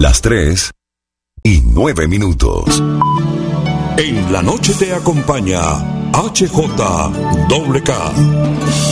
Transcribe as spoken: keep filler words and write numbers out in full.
Las tres y nueve minutos. En la noche te acompaña H J K.